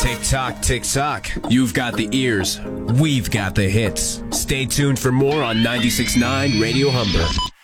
Tick tock, tick tock. You've got the ears. We've got the hits. Stay tuned for more on 96.9 Radio Humber.